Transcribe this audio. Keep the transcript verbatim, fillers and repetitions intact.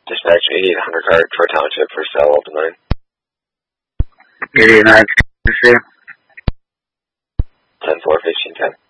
Dispatch eighty-eight hundred car, Troy Township for sale, open line. eighty-nine, ten four, fifteen ten.